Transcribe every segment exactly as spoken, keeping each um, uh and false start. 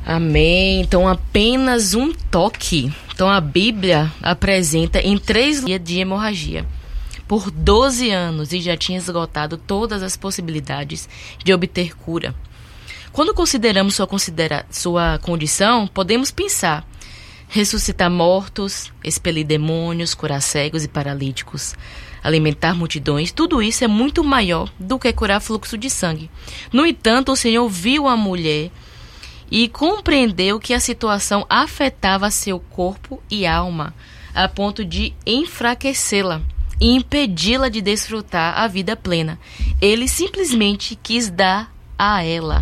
Amém. Então, apenas um toque. Então, a Bíblia apresenta em três dias de hemorragia por doze anos e já tinha esgotado todas as possibilidades de obter cura. Quando consideramos sua, considera- sua condição, podemos pensar: ressuscitar mortos, expelir demônios, curar cegos e paralíticos, alimentar multidões, tudo isso é muito maior do que curar fluxo de sangue. No entanto, o Senhor viu a mulher e compreendeu que a situação afetava seu corpo e alma, a ponto de enfraquecê-la e impedi-la de desfrutar a vida plena. Ele simplesmente quis dar a ela.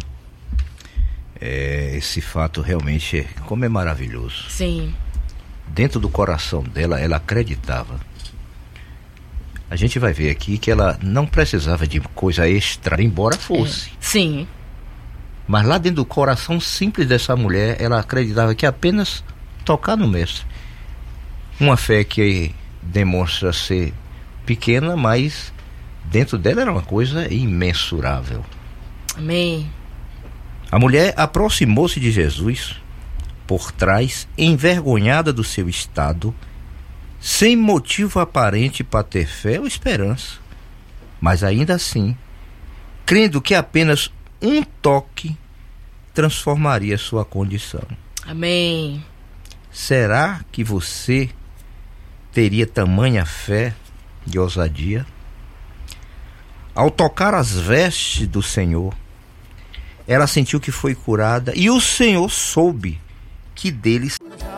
É, esse fato realmente, é, como é maravilhoso. Sim. Dentro do coração dela, ela acreditava. A gente vai ver aqui que ela não precisava de coisa extra, embora fosse. É. Sim. Mas lá dentro do coração simples dessa mulher, ela acreditava que apenas tocar no mestre. Uma fé que demonstra ser pequena, mas dentro dela era uma coisa imensurável. Amém. A mulher aproximou-se de Jesus por trás, envergonhada do seu estado, sem motivo aparente para ter fé ou esperança, mas ainda assim, crendo que apenas um toque transformaria sua condição. Amém. Será que você teria tamanha fé e ousadia? Ao tocar as vestes do Senhor, ela sentiu que foi curada e o Senhor soube que deles